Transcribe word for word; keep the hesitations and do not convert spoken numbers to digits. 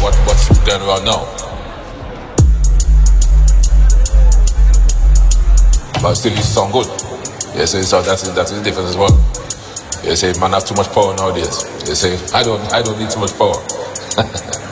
what, what's going around now. But still, it sound good. You say, so that's that's the difference as well. You say, man have too much power nowadays. You say, I don't, I don't need too much power.